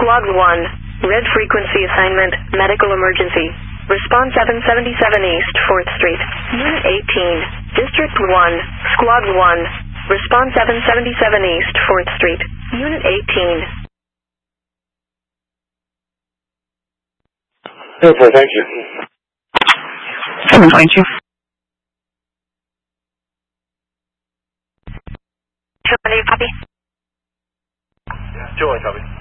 Squad 1, red frequency assignment, medical emergency. Response 777 East 4th Street. Unit 18, District 1, Squad 1. Response 777 East 4th Street. Unit 18. Okay, thank you. Thank you. Joey, copy. Joey, copy.